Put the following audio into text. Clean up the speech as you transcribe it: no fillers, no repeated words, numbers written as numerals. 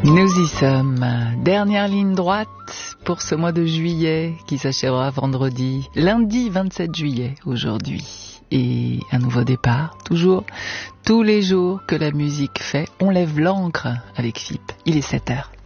Nous y sommes. Dernière ligne droite pour ce mois de juillet qui s'achèvera vendredi, lundi 27 juillet aujourd'hui. Et un nouveau départ, toujours, tous les jours que la musique fait, on lève l'ancre avec FIP. Il est 7h.